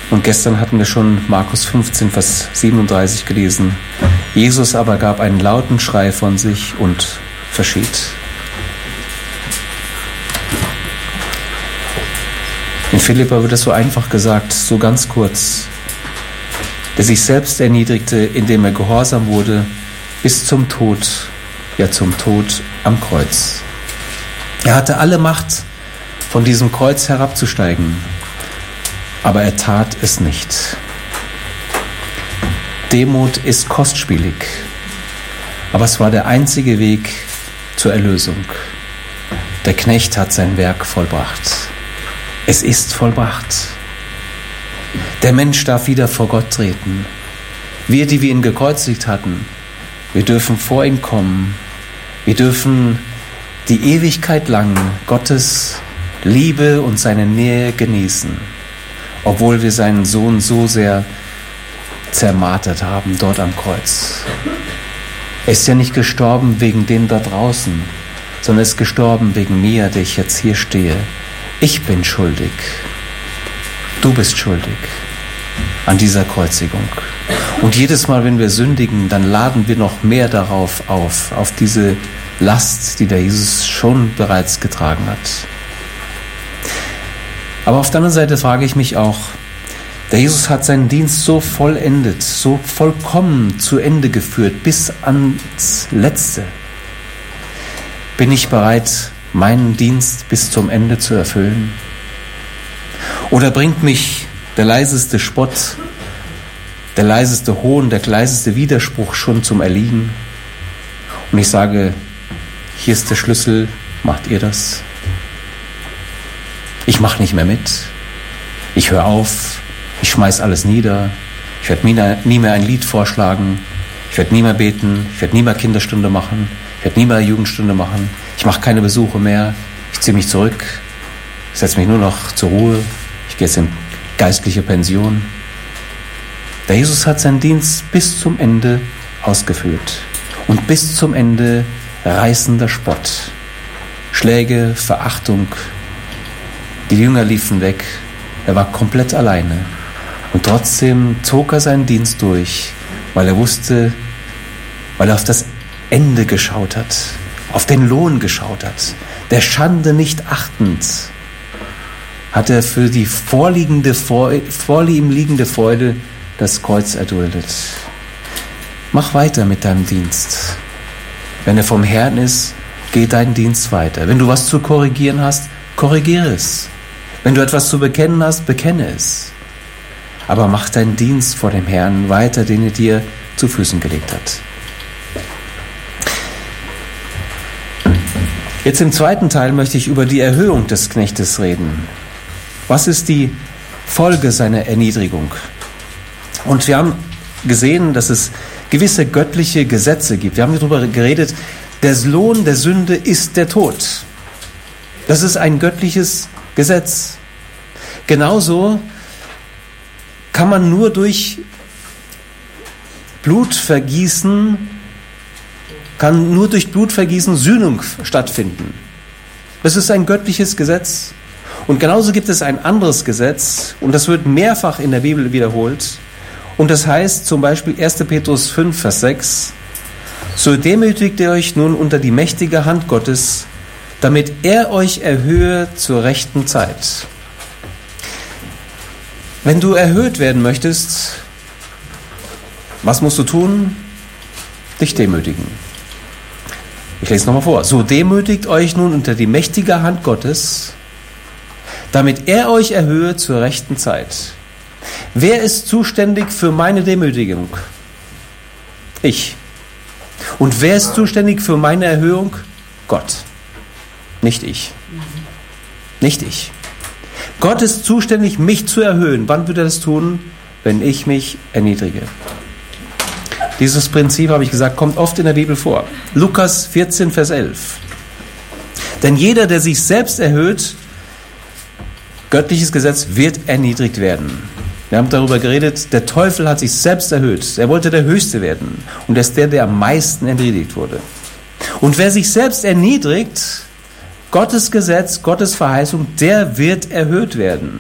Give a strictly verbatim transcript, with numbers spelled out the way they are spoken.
Und gestern hatten wir schon Markus fünfzehn, Vers siebenunddreißig gelesen. Jesus aber gab einen lauten Schrei von sich und verschied. In Philipper wird es so einfach gesagt, so ganz kurz. Der sich selbst erniedrigte, indem er gehorsam wurde, bis zum Tod, ja zum Tod am Kreuz. Er hatte alle Macht, von diesem Kreuz herabzusteigen, aber er tat es nicht. Demut ist kostspielig, aber es war der einzige Weg zur Erlösung. Der Knecht hat sein Werk vollbracht. Es ist vollbracht. Der Mensch darf wieder vor Gott treten. Wir, die wir ihn gekreuzigt hatten, wir dürfen vor ihn kommen. Wir dürfen die Ewigkeit lang Gottes Liebe und seine Nähe genießen, obwohl wir seinen Sohn so sehr zermartert haben dort am Kreuz. Er ist ja nicht gestorben wegen denen da draußen, sondern er ist gestorben wegen mir, der ich jetzt hier stehe. Ich bin schuldig. Du bist schuldig an dieser Kreuzigung. Und jedes Mal, wenn wir sündigen, dann laden wir noch mehr darauf auf, auf diese Last, die der Jesus schon bereits getragen hat. Aber auf der anderen Seite frage ich mich auch, der Jesus hat seinen Dienst so vollendet, so vollkommen zu Ende geführt, bis ans Letzte. Bin ich bereit, meinen Dienst bis zum Ende zu erfüllen? Oder bringt mich der leiseste Spott, der leiseste Hohn, der leiseste Widerspruch schon zum Erliegen? Und ich sage, hier ist der Schlüssel, macht ihr das? Ich mache nicht mehr mit. Ich höre auf. Ich schmeiß alles nieder. Ich werde nie mehr ein Lied vorschlagen. Ich werde nie mehr beten. Ich werde nie mehr Kinderstunde machen. Ich werde nie mehr Jugendstunde machen. Ich mache keine Besuche mehr. Ich ziehe mich zurück. Ich setze mich nur noch zur Ruhe. Ich gehe jetzt in geistliche Pension. Der Jesus hat seinen Dienst bis zum Ende ausgeführt. Und bis zum Ende reißender Spott. Schläge, Verachtung. Die Jünger liefen weg. Er war komplett alleine. Und trotzdem zog er seinen Dienst durch, weil er wusste, weil er auf das Ende geschaut hat, auf den Lohn geschaut hat. Der Schande nicht achtend, hat er für die vorliegende, vor, vor ihm liegende Freude das Kreuz erduldet. Mach weiter mit deinem Dienst. Wenn er vom Herrn ist, geh deinen Dienst weiter. Wenn du was zu korrigieren hast, korrigiere es. Wenn du etwas zu bekennen hast, bekenne es. Aber mach deinen Dienst vor dem Herrn weiter, den er dir zu Füßen gelegt hat. Jetzt im zweiten Teil möchte ich über die Erhöhung des Knechtes reden. Was ist die Folge seiner Erniedrigung? Und wir haben gesehen, dass es gewisse göttliche Gesetze gibt. Wir haben darüber geredet, der Lohn der Sünde ist der Tod. Das ist ein göttliches Gesetz. Genauso kann man nur durch Blutvergießen, kann nur durch Blutvergießen Sühnung stattfinden. Das ist ein göttliches Gesetz. Und genauso gibt es ein anderes Gesetz, und das wird mehrfach in der Bibel wiederholt. Und das heißt zum Beispiel erster Petrus fünf, Vers sechs, so demütigt ihr euch nun unter die mächtige Hand Gottes, damit er euch erhöhe zur rechten Zeit. Wenn du erhöht werden möchtest, was musst du tun? Dich demütigen. Ich lese nochmal vor. So demütigt euch nun unter die mächtige Hand Gottes, damit er euch erhöhe zur rechten Zeit. Wer ist zuständig für meine Demütigung? Ich. Und wer ist zuständig für meine Erhöhung? Gott. Nicht ich. Nicht ich. Gott ist zuständig, mich zu erhöhen. Wann wird er das tun? Wenn ich mich erniedrige. Dieses Prinzip, habe ich gesagt, kommt oft in der Bibel vor. Lukas vierzehn, Vers elf. Denn jeder, der sich selbst erhöht, göttliches Gesetz, wird erniedrigt werden. Wir haben darüber geredet, der Teufel hat sich selbst erhöht. Er wollte der Höchste werden. Und er ist der, der am meisten erniedrigt wurde. Und wer sich selbst erniedrigt, Gottes Gesetz, Gottes Verheißung, der wird erhöht werden.